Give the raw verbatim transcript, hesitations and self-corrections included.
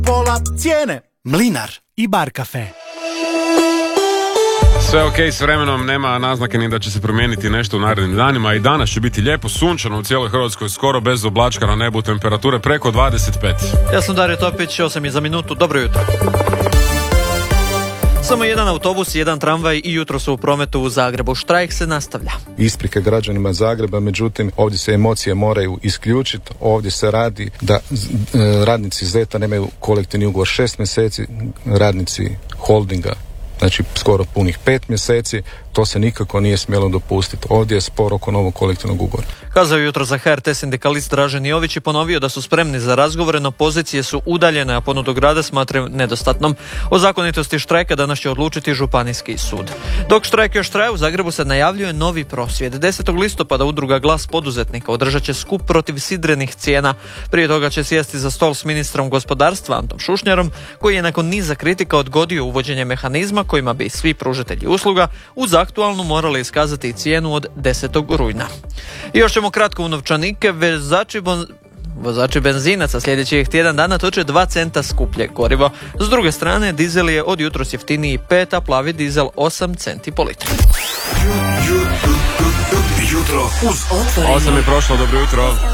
Pola cijene. Mlinar i Bar kafe. Sve ok s vremenom, nema naznake ni da će se promijeniti nešto u narednim danima i danas će biti lijepo sunčano u cijeloj Hrvatskoj, skoro bez oblačka na nebu, temperature preko dvadeset pet. Ja sam Dario Topić, osam je za minutu, dobro jutro. Samo jedan autobus, jedan tramvaj i jutro su u prometu u Zagrebu. Štrajk se nastavlja. Isprike građanima Zagreba, međutim ovdje se emocije moraju isključiti. Ovdje se radi da radnici Zeta nemaju kolektivni ugovor šest mjeseci, radnici Holdinga znači skoro punih pet mjeseci, to se nikako nije smjelo dopustiti. Ovdje je spor oko novog kolektivnog ugovora. Kazao jutro za H R T sindikalist Dražen Jović i ponovio da su spremni za razgovore, no pozicije su udaljene, a ponudu grada smatraju nedostatnom. O zakonitosti štrajka danas će odlučiti Županijski sud. Dok štrajk još traje, u Zagrebu se najavljuje novi prosvjed. desetog listopada udruga Glas poduzetnika održat će skup protiv sidrenih cijena. Prije toga će sjesti za stol s ministrom gospodarstva Antom Šušnjarom, koji je nakon niza kritika odgodio uvođenje mehanizma kojima bi svi pružatelji usluga uz aktualnu morali iskazati cijenu od desetog rujna. I još ćemo kratko u novčanike. Vozači, bon... vozači benzinaca sljedećih tjedan dana toče dva centa skuplje gorivo. S druge strane, dizel je od jutros jeftiniji pet, a plavi dizel osam centi po litru. Jutro uz otvorenje. osam je prošlo, dobro jutro.